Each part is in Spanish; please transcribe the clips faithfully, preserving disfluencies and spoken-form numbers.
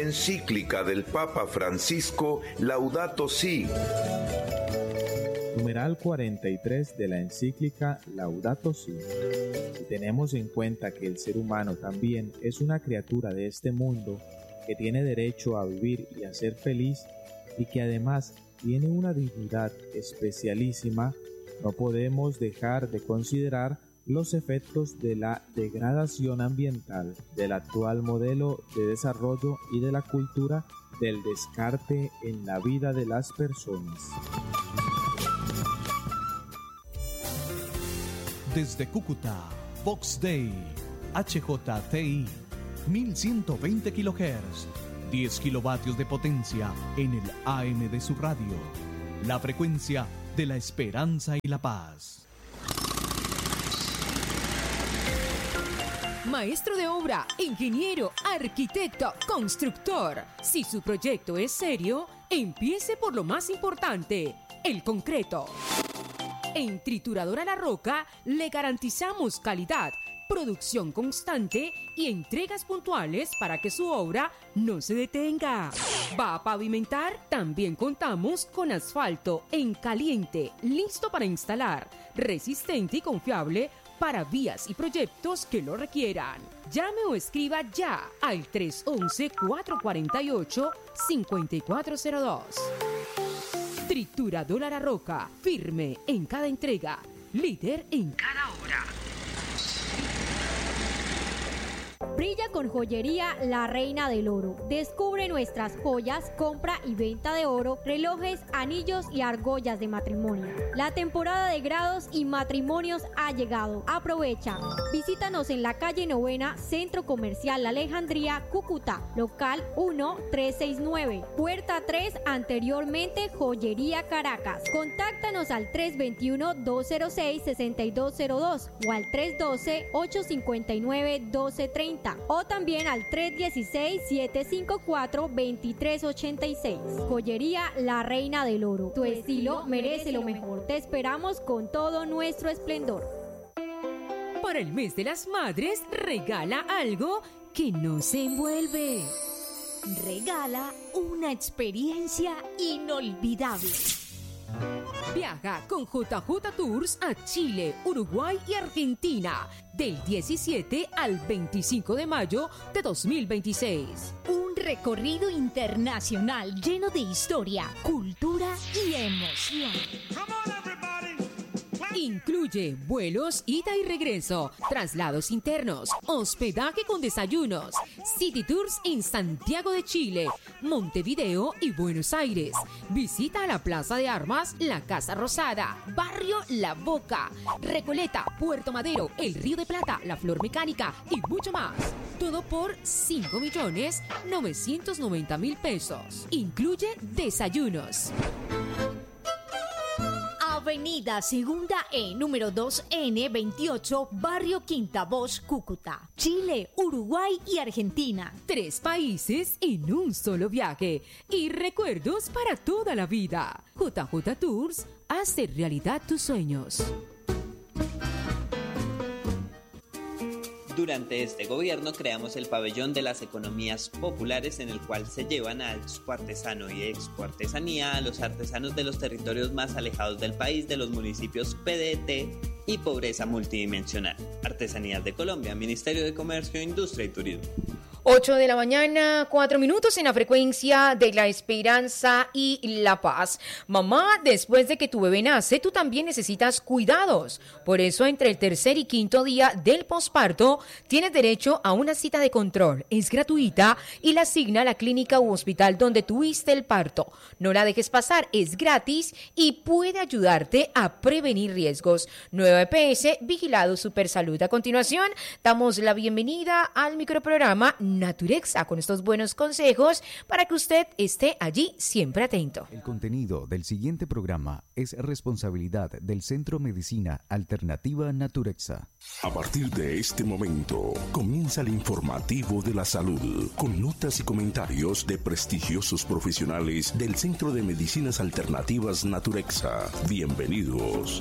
Encíclica del Papa Francisco Laudato Si. Numeral cuarenta y tres de la encíclica Laudato Si. Si tenemos en cuenta que el ser humano también es una criatura de este mundo, que tiene derecho a vivir y a ser feliz, y que además tiene una dignidad especialísima, no podemos dejar de considerar los efectos de la degradación ambiental, del actual modelo de desarrollo y de la cultura del descarte en la vida de las personas. Desde Cúcuta, Vox Day, H J T I, mil ciento veinte kilohertz, diez kilovatios de potencia en el A M de su radio. La frecuencia de la esperanza y la paz. Maestro de obra, ingeniero, arquitecto, constructor. Si su proyecto es serio, empiece por lo más importante, el concreto. En Trituradora La Roca le garantizamos calidad, producción constante y entregas puntuales para que su obra no se detenga. ¿Va a pavimentar? También contamos con asfalto en caliente, listo para instalar, resistente y confiable para vías y proyectos que lo requieran. Llame o escriba ya al tres once, cuatro cuarenta y ocho, cincuenta y cuatro cero dos. Trituradora La Roca, firme en cada entrega, líder en cada obra. Brilla con Joyería La Reina del Oro. Descubre nuestras joyas, compra y venta de oro, relojes, anillos y argollas de matrimonio. La temporada de grados y matrimonios ha llegado. Aprovecha. Visítanos en la calle Novena, Centro Comercial La Alejandría, Cúcuta, local uno tres seis nueve, puerta tres, anteriormente Joyería Caracas. Contáctanos al tres dos uno, dos cero seis, seis dos cero dos o al tres uno dos, ocho cinco nueve, uno dos tres cero o también al tres uno seis, siete cinco cuatro, dos tres ocho seis. Joyería La Reina del Oro. Tu estilo merece lo mejor. Te esperamos con todo nuestro esplendor. Para el mes de las madres, regala algo que no se envuelve. Regala una experiencia inolvidable. Viaja con J J Tours a Chile, Uruguay y Argentina del diecisiete al veinticinco de mayo de dos mil veintiséis. Un recorrido internacional lleno de historia, cultura y emoción. Incluye vuelos, ida y regreso, traslados internos, hospedaje con desayunos, City Tours en Santiago de Chile, Montevideo y Buenos Aires. Visita a la Plaza de Armas, la Casa Rosada, Barrio La Boca, Recoleta, Puerto Madero, El Río de Plata, La Flor Mecánica y mucho más. Todo por cinco millones novecientos noventa mil pesos. Incluye desayunos. Avenida Segunda E, número dos N veintiocho, Barrio Quinta Voz, Cúcuta, Chile, Uruguay y Argentina. Tres países en un solo viaje y recuerdos para toda la vida. J J Tours hace realidad tus sueños. Durante este gobierno creamos el pabellón de las economías populares, en el cual se llevan a Expo Artesano y Expo Artesanía a los artesanos de los territorios más alejados del país, de los municipios P D T y pobreza multidimensional. Artesanías de Colombia, Ministerio de Comercio, Industria y Turismo. ocho de la mañana, cuatro minutos en la frecuencia de la esperanza y la paz. Mamá, después de que tu bebé nace, tú también necesitas cuidados. Por eso, entre el tercer y quinto día del posparto, tienes derecho a una cita de control. Es gratuita y la asigna la clínica u hospital donde tuviste el parto. No la dejes pasar, es gratis y puede ayudarte a prevenir riesgos. Nueva E P S, Vigilado Supersalud. A continuación, damos la bienvenida al microprograma Naturexa con estos buenos consejos para que usted esté allí siempre atento. El contenido del siguiente programa es responsabilidad del Centro Medicina Alternativa Naturexa. A partir de este momento comienza el informativo de la salud con notas y comentarios de prestigiosos profesionales del Centro de Medicinas Alternativas Naturexa. Bienvenidos.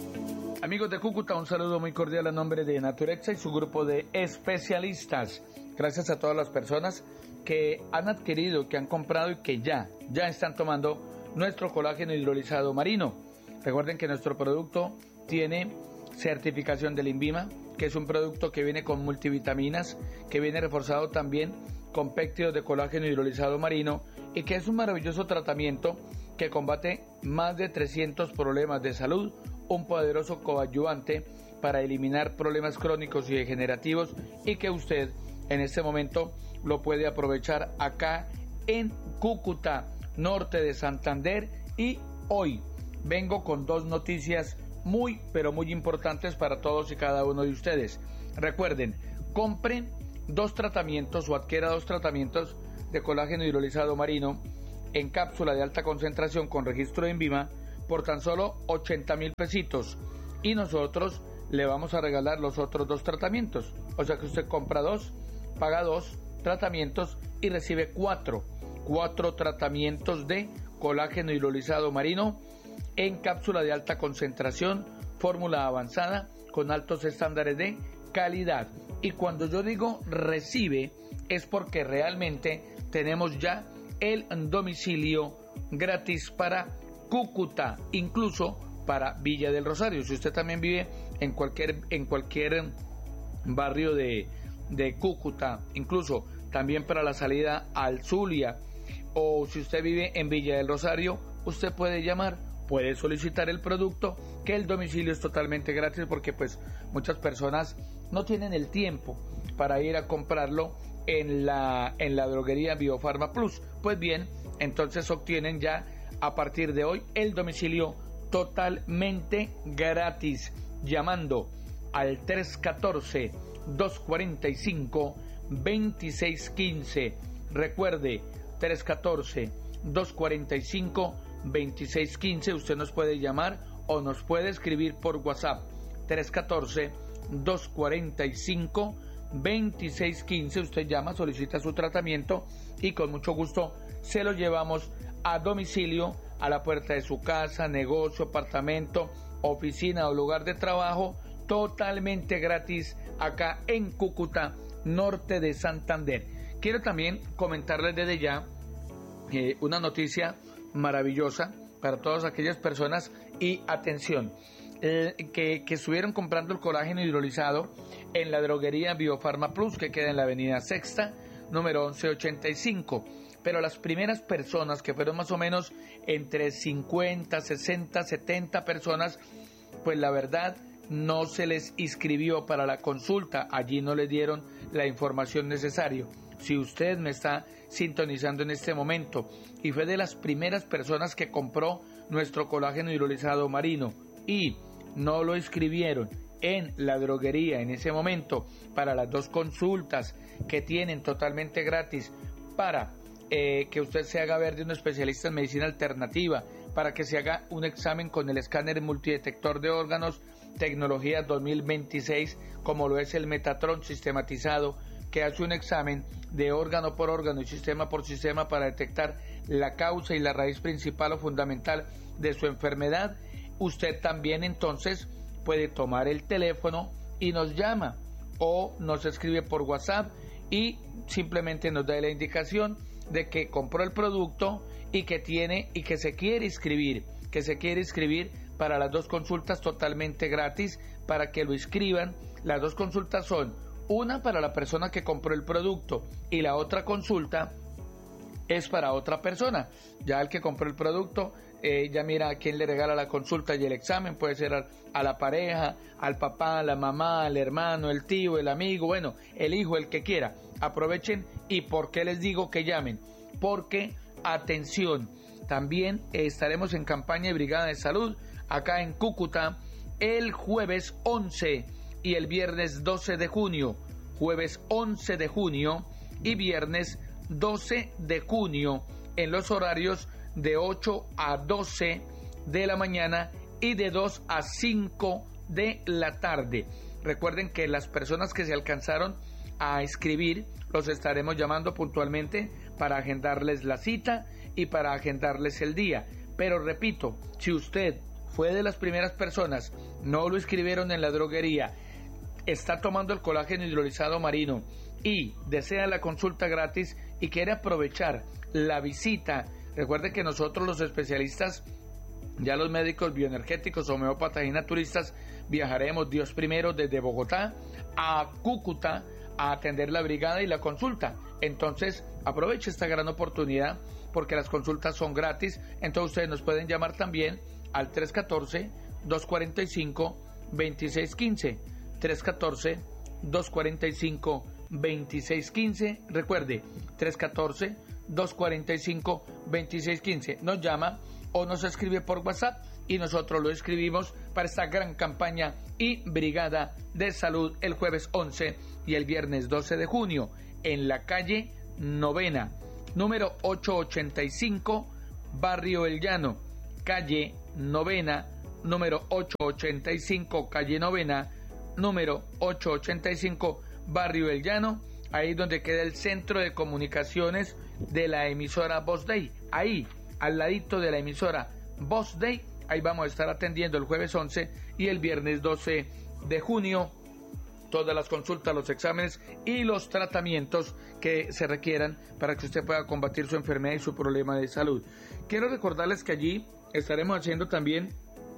Amigos de Cúcuta, un saludo muy cordial a nombre de Naturexa y su grupo de especialistas. gracias a todas las personas que han adquirido, que han comprado y que ya, ya están tomando nuestro colágeno hidrolizado marino. Recuerden que nuestro producto tiene certificación del INVIMA, que es un producto que viene con multivitaminas, que viene reforzado también con péptidos de colágeno hidrolizado marino y que es un maravilloso tratamiento que combate más de trescientos problemas de salud, un poderoso coadyuvante para eliminar problemas crónicos y degenerativos y que usted en este momento lo puede aprovechar acá en Cúcuta, norte de Santander. Y hoy vengo con dos noticias muy pero muy importantes para todos y cada uno de ustedes. Recuerden, compren dos tratamientos o adquiera dos tratamientos de colágeno hidrolizado marino en cápsula de alta concentración con registro de INVIMA por tan solo ochenta mil pesitos y nosotros le vamos a regalar los otros dos tratamientos. O sea que usted compra dos, paga dos tratamientos y recibe cuatro, cuatro tratamientos de colágeno hidrolizado marino en cápsula de alta concentración, fórmula avanzada con altos estándares de calidad. Y cuando yo digo recibe es porque realmente tenemos ya el domicilio gratis para Cúcuta, incluso para Villa del Rosario. Si usted también vive en cualquier en cualquier barrio de, de Cúcuta, incluso también para la salida al Zulia, o si usted vive en Villa del Rosario, usted puede llamar, puede solicitar el producto, que el domicilio es totalmente gratis porque pues muchas personas no tienen el tiempo para ir a comprarlo en la en la droguería Biofarma Plus. Pues bien, entonces obtienen ya a partir de hoy el domicilio totalmente gratis llamando al tres uno cuatro, dos cuatro cinco, dos seis uno cinco. Recuerde, tres uno cuatro, dos cuatro cinco, dos seis uno cinco. Usted nos puede llamar o nos puede escribir por WhatsApp tres uno cuatro, dos cuatro cinco, dos seis uno cinco. Usted llama, solicita su tratamiento y con mucho gusto se lo llevamos a domicilio, a la puerta de su casa, negocio, apartamento, oficina o lugar de trabajo, totalmente gratis acá en Cúcuta, norte de Santander. Quiero también comentarles desde ya eh, una noticia maravillosa para todas aquellas personas y atención, eh, que, que estuvieron comprando el colágeno hidrolizado en la droguería Biofarma Plus, que queda en la avenida Sexta, número once ochenta y cinco. Pero las primeras personas, que fueron más o menos entre cincuenta, sesenta, setenta personas, pues la verdad no se les inscribió para la consulta, allí no les dieron la información necesaria. Si usted me está sintonizando en este momento y fue de las primeras personas que compró nuestro colágeno hidrolizado marino y no lo inscribieron en la droguería en ese momento para las dos consultas que tienen totalmente gratis para eh, que usted se haga ver de un especialista en medicina alternativa, para que se haga un examen con el escáner multidetector de órganos, tecnología dos mil veintiséis, como lo es el Metatron sistematizado, que hace un examen de órgano por órgano y sistema por sistema para detectar la causa y la raíz principal o fundamental de su enfermedad. Usted también entonces puede tomar el teléfono y nos llama o nos escribe por WhatsApp y simplemente nos da la indicación de que compró el producto y que tiene y que se quiere inscribir, que se quiere inscribir para las dos consultas totalmente gratis, para que lo inscriban. Las dos consultas son una para la persona que compró el producto y la otra consulta es para otra persona. Ya el que compró el producto eh, ya mira a quién le regala la consulta y el examen, puede ser a, a la pareja, al papá, a la mamá, al hermano, el tío, el amigo, bueno, el hijo, el que quiera. Aprovechen. ¿Y por qué les digo que llamen? Porque, atención, también estaremos en campaña de Brigada de Salud acá en Cúcuta el jueves once y el viernes doce de junio, jueves once de junio y viernes doce de junio, en los horarios de ocho a doce de la mañana y de dos a cinco de la tarde. Recuerden que las personas que se alcanzaron a escribir los estaremos llamando puntualmente para agendarles la cita y para agendarles el día. Pero repito, si usted fue de las primeras personas, no lo escribieron en la droguería, está tomando el colágeno hidrolizado marino y desea la consulta gratis y quiere aprovechar la visita, recuerde que nosotros los especialistas, ya los médicos bioenergéticos, homeópatas y naturistas, viajaremos Dios primero desde Bogotá a Cúcuta a atender la brigada y la consulta. Entonces aproveche esta gran oportunidad porque las consultas son gratis. Entonces ustedes nos pueden llamar también al tres uno cuatro, dos cuatro cinco, dos seis uno cinco, tres uno cuatro, dos cuatro cinco, dos seis uno cinco. Recuerde, tres uno cuatro, dos cuatro cinco, dos seis uno cinco. Nos llama o nos escribe por WhatsApp y nosotros lo escribimos para esta gran campaña y brigada de salud el jueves once y el viernes doce de junio en la calle Novena, número ochocientos ochenta y cinco, Barrio El Llano, calle Novena, número ochocientos ochenta y cinco, calle Novena, número ochocientos ochenta y cinco, Barrio El Llano, ahí donde queda el centro de comunicaciones de la emisora Voz Day, ahí al ladito de la emisora Voz Day, ahí vamos a estar atendiendo el jueves once y el viernes doce de junio todas las consultas, los exámenes y los tratamientos que se requieran para que usted pueda combatir su enfermedad y su problema de salud. Quiero recordarles que allí estaremos haciendo también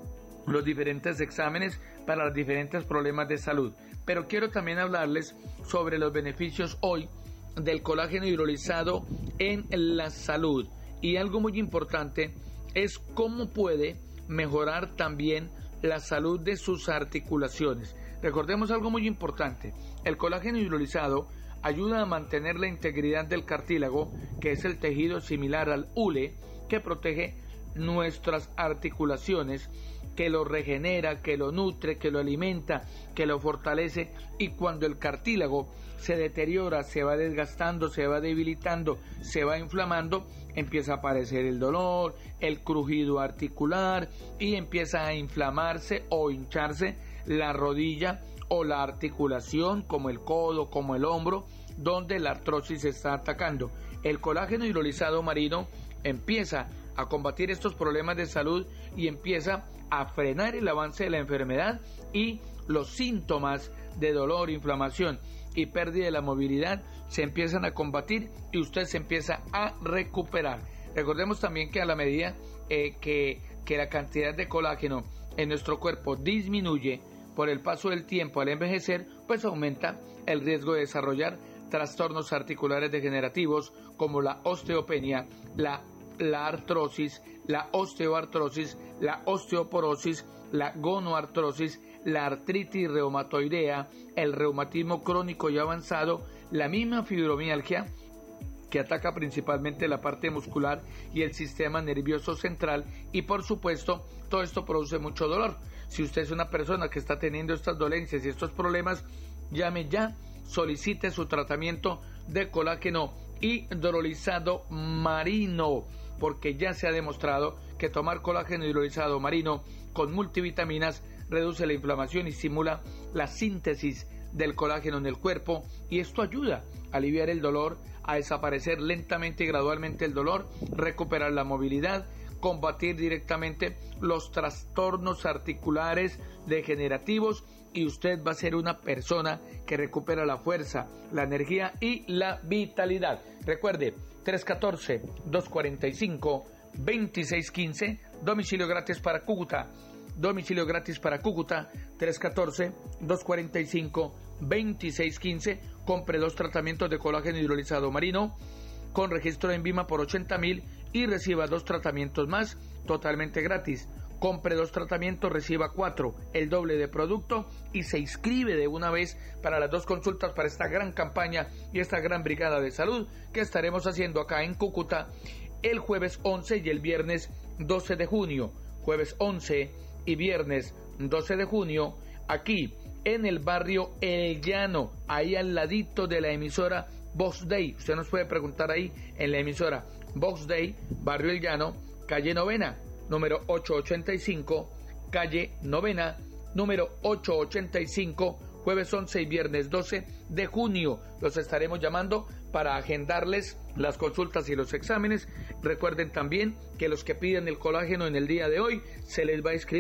los diferentes exámenes para los diferentes problemas de salud, pero quiero también hablarles sobre los beneficios hoy del colágeno hidrolizado en la salud, y algo muy importante es cómo puede mejorar también la salud de sus articulaciones. Recordemos algo muy importante, el colágeno hidrolizado ayuda a mantener la integridad del cartílago, que es el tejido similar al hule que protege nuestras articulaciones, que lo regenera, que lo nutre, que lo alimenta, que lo fortalece, y cuando el cartílago se deteriora, se va desgastando, se va debilitando, se va inflamando, empieza a aparecer el dolor, el crujido articular y empieza a inflamarse o hincharse la rodilla o la articulación, como el codo, como el hombro, donde la artrosis se está atacando. El colágeno hidrolizado marino empieza a combatir estos problemas de salud y empieza a frenar el avance de la enfermedad y los síntomas de dolor, inflamación y pérdida de la movilidad se empiezan a combatir y usted se empieza a recuperar. Recordemos también que a la medida eh, que, que la cantidad de colágeno en nuestro cuerpo disminuye por el paso del tiempo al envejecer, pues aumenta el riesgo de desarrollar trastornos articulares degenerativos como la osteopenia, la, la artrosis, la osteoartrosis, la osteoporosis, la gonoartrosis, la artritis reumatoidea, el reumatismo crónico y avanzado, la misma fibromialgia que ataca principalmente la parte muscular y el sistema nervioso central, y por supuesto todo esto produce mucho dolor. Si usted es una persona que está teniendo estas dolencias y estos problemas, llame ya, solicite su tratamiento de colágeno hidrolizado marino, porque ya se ha demostrado que tomar colágeno hidrolizado marino con multivitaminas reduce la inflamación y estimula la síntesis del colágeno en el cuerpo, y esto ayuda a aliviar el dolor, a desaparecer lentamente y gradualmente el dolor, recuperar la movilidad, combatir directamente los trastornos articulares degenerativos, y usted va a ser una persona que recupera la fuerza, la energía y la vitalidad. Recuerde, tres uno cuatro, dos cuatro cinco, dos seis uno cinco, domicilio gratis para Cúcuta. Domicilio gratis para Cúcuta, tres uno cuatro, dos cuatro cinco, dos seis uno cinco. Compre dos tratamientos de colágeno hidrolizado marino con registro en Vima por ochenta mil y reciba dos tratamientos más totalmente gratis. Compre dos tratamientos, reciba cuatro, el doble de producto, y se inscribe de una vez para las dos consultas para esta gran campaña y esta gran brigada de salud que estaremos haciendo acá en Cúcuta el jueves once y el viernes doce de junio. Jueves once y viernes doce de junio, aquí en el barrio El Llano, ahí al ladito de la emisora Vox Day. Usted nos puede preguntar ahí en la emisora Vox Day, barrio El Llano, calle Novena, número ochocientos ochenta y cinco, calle Novena, número ochocientos ochenta y cinco, jueves once y viernes doce de junio. Los estaremos llamando para agendarles las consultas y los exámenes. Recuerden también que los que piden el colágeno en el día de hoy se les va a escribir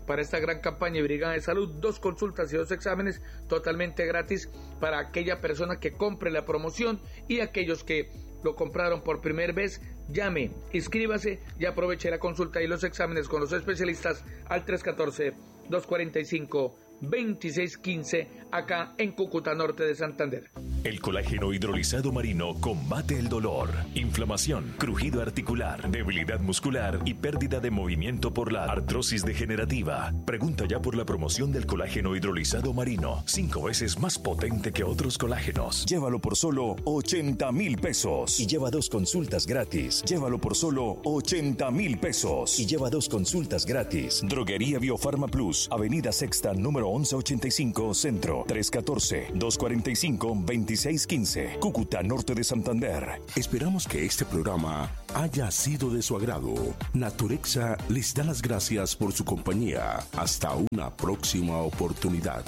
para esta gran campaña y Brigada de Salud, dos consultas y dos exámenes totalmente gratis para aquella persona que compre la promoción y aquellos que lo compraron por primera vez. Llame, inscríbase y aproveche la consulta y los exámenes con los especialistas al tres uno cuatro, dos cuatro cinco, dos seis uno cinco acá en Cúcuta, norte de Santander. El colágeno hidrolizado marino combate el dolor, inflamación, crujido articular, debilidad muscular y pérdida de movimiento por la artrosis degenerativa. Pregunta ya por la promoción del colágeno hidrolizado marino, cinco veces más potente que otros colágenos. Llévalo por solo ochenta mil pesos y lleva dos consultas gratis. Llévalo por solo ochenta mil pesos y lleva dos consultas gratis. Droguería Biofarma Plus, Avenida Sexta, número once ochenta y cinco, Centro, tres uno cuatro, dos cuatro cinco, dos seis uno cinco, Cúcuta, norte de Santander. Esperamos que este programa haya sido de su agrado. Naturexa les da las gracias por su compañía. Hasta una próxima oportunidad.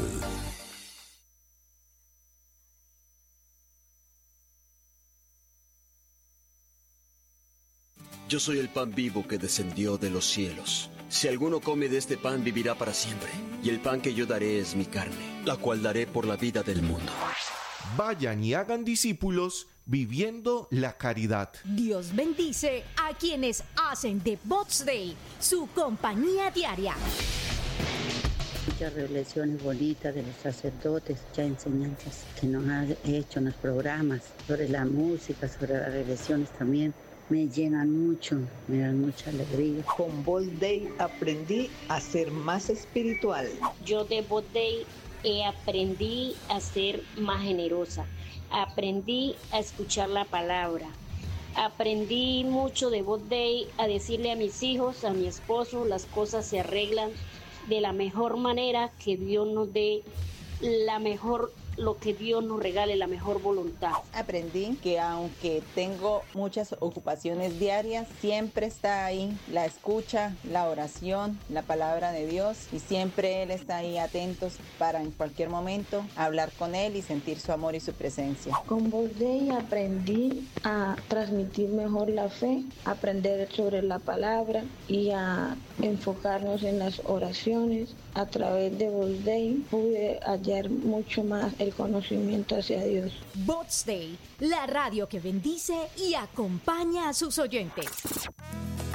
Yo soy el pan vivo que descendió de los cielos. Si alguno come de este pan, vivirá para siempre. Y el pan que yo daré es mi carne, la cual daré por la vida del mundo. Vayan y hagan discípulos viviendo la caridad. Dios bendice a quienes hacen de Box Day su compañía diaria. Muchas revelaciones bonitas de los sacerdotes, muchas enseñanzas que nos han hecho en los programas, sobre la música, sobre las revelaciones también. Me llenan mucho, me dan mucha alegría. Con Box Day aprendí a ser más espiritual. Yo de Box Day eh, aprendí a ser más generosa. Aprendí a escuchar la palabra. Aprendí mucho de Box Day a decirle a mis hijos, a mi esposo, las cosas se arreglan de la mejor manera, que Dios nos dé la mejor lo que Dios nos regale, la mejor voluntad. Aprendí que aunque tengo muchas ocupaciones diarias, siempre está ahí la escucha, la oración, la palabra de Dios, y siempre Él está ahí atentos para en cualquier momento hablar con Él y sentir su amor y su presencia. Con Box Day aprendí a transmitir mejor la fe, aprender sobre la palabra y a enfocarnos en las oraciones. A través de Box Day pude hallar mucho más el conocimiento hacia Dios. Box Day, la radio que bendice y acompaña a sus oyentes.